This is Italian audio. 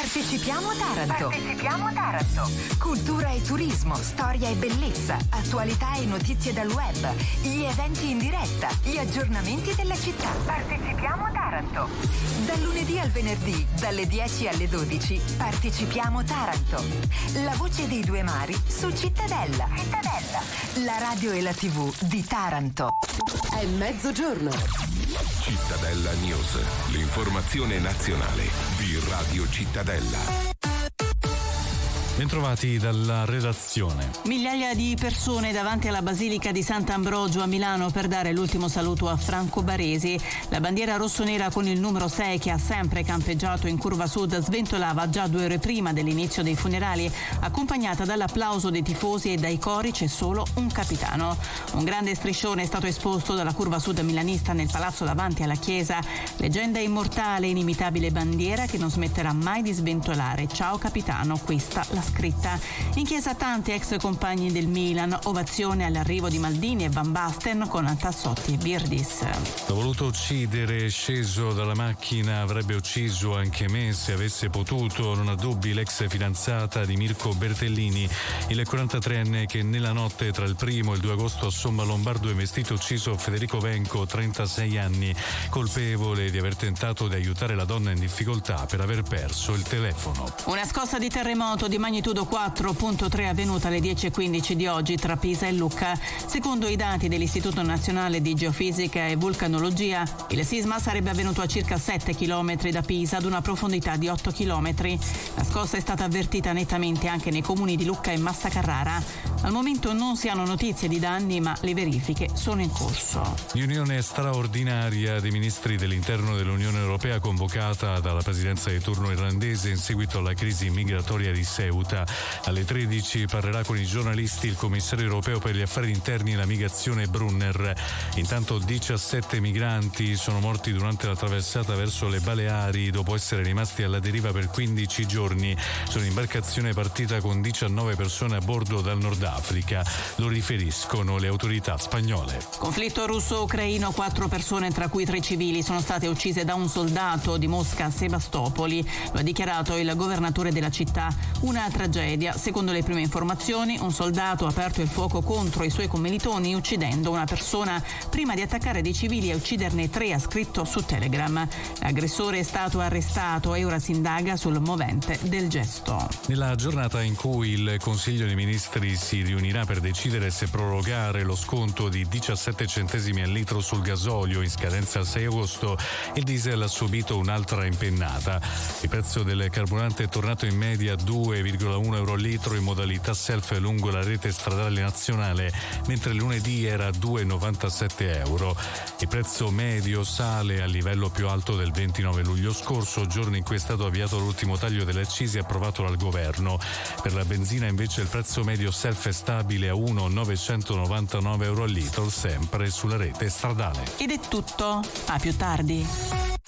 Partecipiamo Taranto. Partecipiamo Taranto. Cultura e turismo, storia e bellezza, attualità e notizie dal web, gli eventi in diretta, gli aggiornamenti della città. Partecipiamo Taranto. Dal lunedì al venerdì, dalle 10 alle 12, Partecipiamo Taranto. La voce dei due mari su Cittadella. Cittadella. La radio e la TV di Taranto. È mezzogiorno. Cittadella News, l'informazione nazionale di Radio Cittadella. Bentrovati dalla redazione. Migliaia di persone davanti alla Basilica di Sant'Ambrogio a Milano per dare l'ultimo saluto a Franco Baresi. La bandiera rossonera con il numero 6 che ha sempre campeggiato in curva sud sventolava già 2 ore prima dell'inizio dei funerali, accompagnata dall'applauso dei tifosi e dai cori C'è solo un capitano. Un grande striscione è stato esposto dalla curva sud milanista nel palazzo davanti alla chiesa. Leggenda immortale e inimitabile bandiera che non smetterà mai di sventolare. Ciao capitano, questa la scritta. In chiesa tanti ex compagni del Milan, ovazione all'arrivo di Maldini e Van Basten con Tassotti e Virdis. L'ho voluto uccidere, sceso dalla macchina, avrebbe ucciso anche me se avesse potuto, non ha dubbi l'ex fidanzata di Mirko Bertellini, il 43enne che nella notte tra il 1 e il 2 agosto a Somma Lombardo è investito ucciso Federico Venco, 36 anni, colpevole di aver tentato di aiutare la donna in difficoltà per aver perso il telefono. Una scossa di terremoto di magnitudo 4.3 avvenuta alle 10:15 di oggi tra Pisa e Lucca. Secondo i dati dell'Istituto Nazionale di Geofisica e Vulcanologia, il sisma sarebbe avvenuto a circa 7 km da Pisa ad una profondità di 8 km. La scossa è stata avvertita nettamente anche nei comuni di Lucca e Massa Carrara. Al momento non si hanno notizie di danni, ma le verifiche sono in corso. Riunione straordinaria dei ministri dell'interno dell'Unione Europea convocata dalla presidenza di turno irlandese in seguito alla crisi migratoria di Ceuta. Alle 13 parlerà con i giornalisti il commissario europeo per gli affari interni e la migrazione Brunner. Intanto 17 migranti sono morti durante la traversata verso le Baleari dopo essere rimasti alla deriva per 15 giorni. Sono imbarcazione partita con 19 persone a bordo dal Nord Africa. Lo riferiscono le autorità spagnole. Conflitto russo-ucraino, 4 persone tra cui 3 civili sono state uccise da un soldato di Mosca Sebastopoli. Lo ha dichiarato il governatore della città. Una tragedia. Secondo le prime informazioni, un soldato ha aperto il fuoco contro i suoi commilitoni uccidendo una persona prima di attaccare dei civili e ucciderne 3, ha scritto su Telegram. L'aggressore è stato arrestato e ora si indaga sul movente del gesto. Nella giornata in cui il Consiglio dei Ministri si riunirà per decidere se prorogare lo sconto di 17 centesimi al litro sul gasolio in scadenza al 6 agosto, il diesel ha subito un'altra impennata. Il prezzo del carburante è tornato in media a 2,1 euro al litro in modalità self lungo la rete stradale nazionale, mentre lunedì era a 2,97 euro. Il prezzo medio sale al livello più alto del 29 luglio scorso, giorno in cui è stato avviato l'ultimo taglio delle accise approvato dal governo. Per la benzina invece il prezzo medio self è stabile a 1,999 euro al litro, sempre sulla rete stradale. Ed è tutto, a più tardi.